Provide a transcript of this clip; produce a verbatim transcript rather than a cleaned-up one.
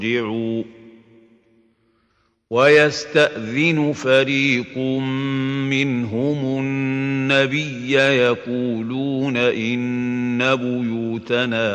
ارجعوا ويستأذن فريق منهم النبي يقولون إن بيوتنا